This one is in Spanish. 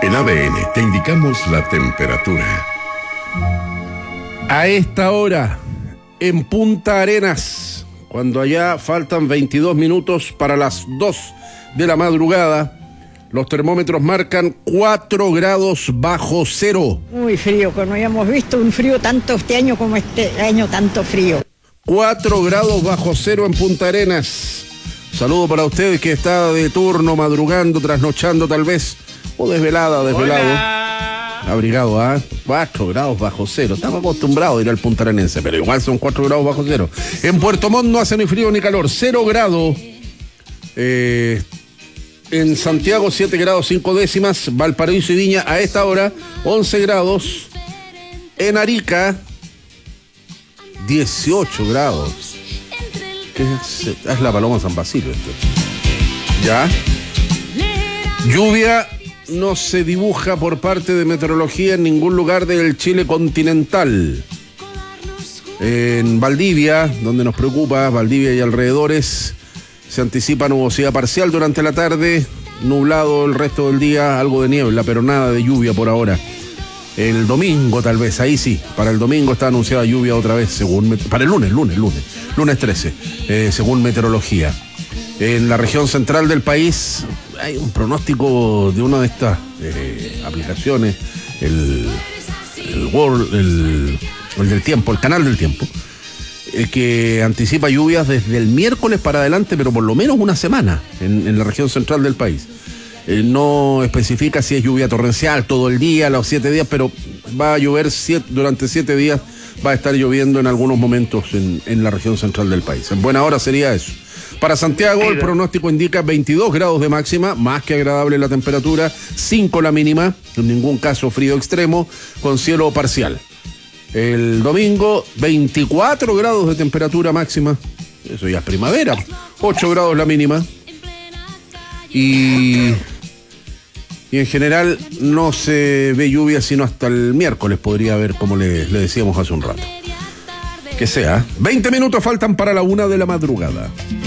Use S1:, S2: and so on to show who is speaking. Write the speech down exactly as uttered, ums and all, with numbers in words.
S1: En A D N te indicamos la temperatura.
S2: A esta hora, en Punta Arenas, cuando allá faltan veintidós minutos para las dos de la madrugada, los termómetros marcan cuatro grados bajo cero.
S3: Muy frío, que no habíamos visto un frío tanto este año como este año tanto frío.
S2: cuatro grados bajo cero en Punta Arenas. Saludo para usted que está de turno, madrugando, trasnochando tal vez, o desvelada, desvelado. Hola. Abrigado, ¿ah? ¿eh? cuatro grados bajo cero. Estamos acostumbrados a ir al puntarenense, pero igual son cuatro grados bajo cero. En Puerto Montt no hace ni frío ni calor, cero grados. Eh, en Santiago, siete grados cinco décimas. Valparaíso y Viña, a esta hora, once grados. En Arica, dieciocho grados. ¿Qué es? Es la Paloma San Basilio esto. ¿Ya? Lluvia no se dibuja por parte de meteorología en ningún lugar del Chile continental. En Valdivia, donde nos preocupa, Valdivia y alrededores, se anticipa nubosidad parcial durante la tarde, nublado el resto del día, algo de niebla, pero nada de lluvia por ahora. El domingo tal vez, ahí sí, para el domingo está anunciada lluvia otra vez, según para el lunes, lunes, lunes, lunes trece, eh, según meteorología. En la región central del país hay un pronóstico de una de estas eh, aplicaciones, el, el World, el, el del tiempo, el canal del tiempo, eh, que anticipa lluvias desde el miércoles para adelante, pero por lo menos una semana en, en la región central del país. Eh, no especifica si es lluvia torrencial todo el día, los siete días, pero va a llover siete, durante siete días, va a estar lloviendo en algunos momentos en, en la región central del país. En buena hora sería eso. Para Santiago, el pronóstico indica veintidós grados de máxima, más que agradable la temperatura, cinco la mínima, en ningún caso frío extremo, con cielo parcial. El domingo, veinticuatro grados de temperatura máxima, eso ya es primavera, ocho grados la mínima. Y, y en general no se ve lluvia sino hasta el miércoles, podría haber, como le, le decíamos hace un rato. Que sea, veinte minutos faltan para la una de la madrugada.